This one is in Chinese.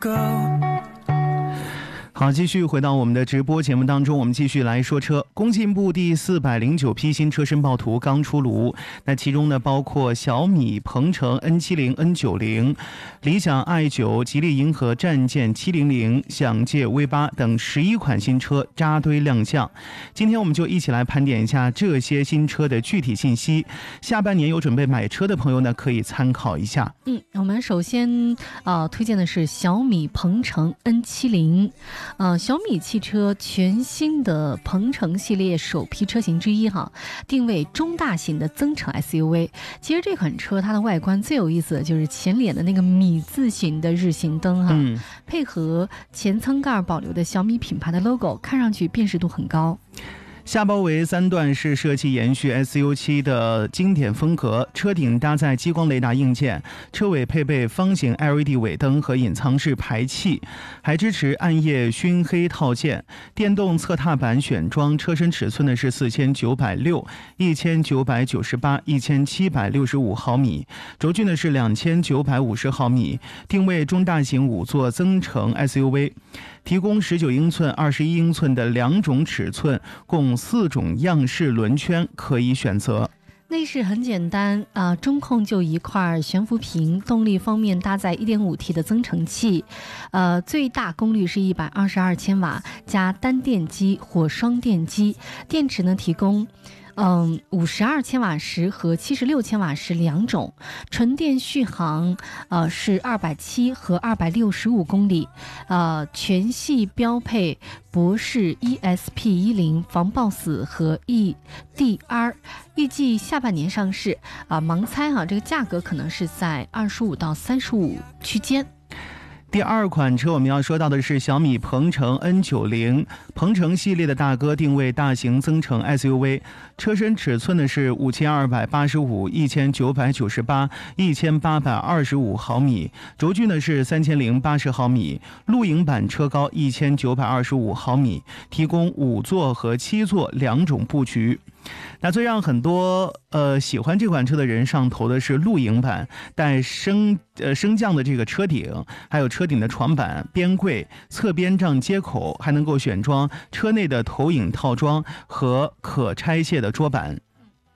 好，继续回到我们的直播节目当中，我们继续来说车。工信部第409批新车申报图刚出炉，那其中呢包括小米鹏程 N70、N90、理想 i9、吉利银河战舰700、享界 V8 等11款新车扎堆亮相。今天我们就一起来盘点一下这些新车的具体信息，下半年有准备买车的朋友呢可以参考一下。 我们首先推荐的是小米鹏程 N70。小米汽车全新的鹏程系列首批车型之一定位中大型的增程 SUV。 其实这款车它的外观最有意思的就是前脸的那个米字形的日行灯配合前舱盖保留的小米品牌的 logo， 看上去辨识度很高。 下包围3段式设计延续 SU7 的经典风格，车顶搭载激光雷达硬件，车尾配备方形 LED 尾灯和隐藏式排气，还支持暗夜熏黑套件。电动侧踏板选装，车身尺寸呢是4960、1998、1765毫米，轴距呢是2950毫米，定位中大型5座增程 SUV， 提供19英寸、21英寸的2种尺寸，共4种样式轮圈可以选择。 内饰很简单中控就一块悬浮屏，动力方面搭载 1.5T 的增程器，最大功率是122千瓦，加单电机或双电机，电池呢提供52千瓦时和76千瓦时2种，纯电续航是270和265公里，全系标配博世 ESP10 防抱死和 EDR， 预计下半年上市盲猜这个价格可能是在25到35区间。 第二款车我们要说到的是小米鹏程 N90， 鹏程系列的大哥，定位大型增程 SUV， 车身尺寸呢是5285、1998、1825毫米，轴距呢是3080毫米，露营版车高1925毫米，提供5座和7座2种布局。那最让很多喜欢这款车的人上头的是露营版，带升降的这个车顶，还有车顶的床板、边柜、侧边帐接口，还能够选装车内的投影套装和可拆卸的桌板。